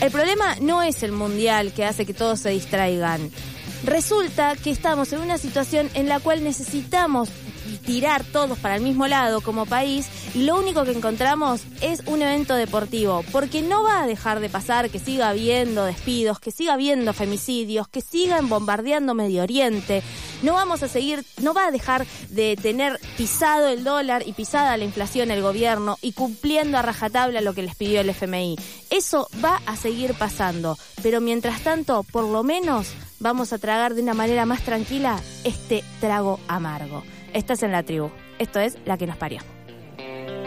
El problema no es el mundial que hace que todos se distraigan. Resulta que estamos en una situación en la cual necesitamos tirar todos para el mismo lado como país y lo único que encontramos es un evento deportivo, porque no va a dejar de pasar que siga habiendo despidos, que siga habiendo femicidios, que sigan bombardeando Medio Oriente. No va a dejar de tener pisado el dólar y pisada la inflación el gobierno y cumpliendo a rajatabla lo que les pidió el FMI. Eso va a seguir pasando, pero mientras tanto, por lo menos vamos a tragar de una manera más tranquila este trago amargo. Estás en La Tribu. Esto es La que nos parió.